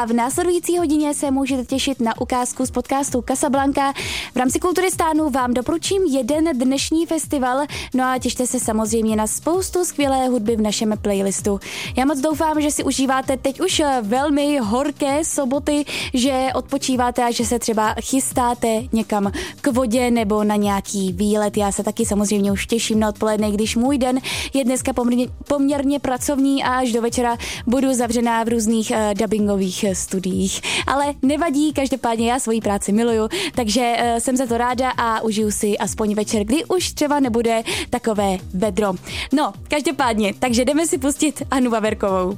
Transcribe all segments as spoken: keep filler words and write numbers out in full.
a v následující hodině se můžete těšit na ukázku z podcastu Casablanca. V rámci Kulturistánu vám doporučím jeden dnešní festival, no a těšte se samozřejmě na spoustu skvělé hudby v našem playlistu. Já moc doufám, že si užíváte teď už velmi horké soboty, že odpočíváte a že se třeba chystáte někam k vodě nebo na nějaký výlet. Já se taky samozřejmě už těším na odpoledne, když můj den je dneska poměrně, poměrně pracovní a až do večera budu zavřená v různých uh, dubbingových studiích. Ale nevadí, každopádně já svoji práci miluju, takže uh, jsem za to ráda a užiju si aspoň večer, kdy už třeba nebude takové vedro. No, každopádně, takže jdeme si pustit Anu Vaverkovou.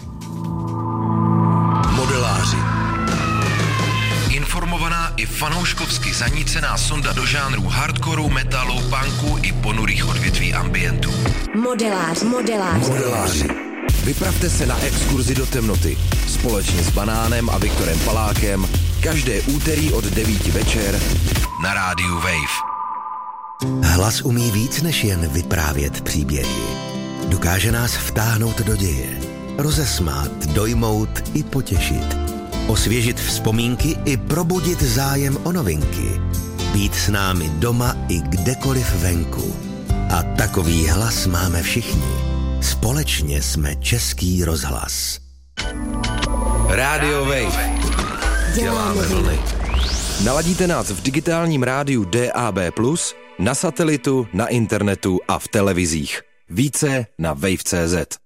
Modeláři. Informovaná i fanouškovsky zanícená sonda do žánrů hardcoreu, metalu, punku i ponurých odvětví ambientu. Modelář, modelář. Modeláři. Vypravte se na exkurzi do temnoty společně s Banánem a Viktorem Palákem každé úterý od devíti večer na rádiu Wave. Hlas umí víc než jen vyprávět příběhy. Dokáže nás vtáhnout do děje, rozesmát, dojmout i potěšit, osvěžit vzpomínky i probudit zájem o novinky, být s námi doma i kdekoliv venku. A takový hlas máme všichni. Společně jsme Český rozhlas. Radio Wave. Děláme vlny. Naladíte nás v digitálním rádiu D A B plus, na satelitu, na internetu a v televizích. Více na wave tečka cé zet.